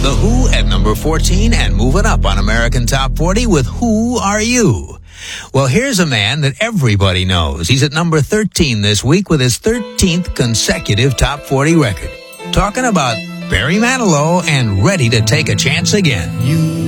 The Who at number 14 and moving up on American Top 40 with Who Are You? Well, here's a man that everybody knows. He's at number 13 this week with his 13th consecutive Top 40 record. Talking about Barry Manilow and Ready to Take a Chance Again. You